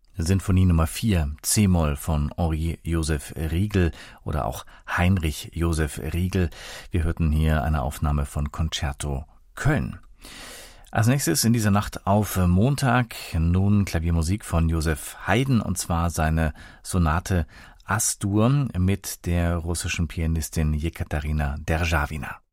Sinfonie Nummer 4, C-Moll von Henri Joseph Riegel oder auch Heinrich Joseph Riegel. Wir hörten hier eine Aufnahme von Concerto Köln. Als nächstes in dieser Nacht auf Montag nun Klaviermusik von Joseph Haydn, und zwar seine Sonate As-Dur mit der russischen Pianistin Jekaterina Derjawina.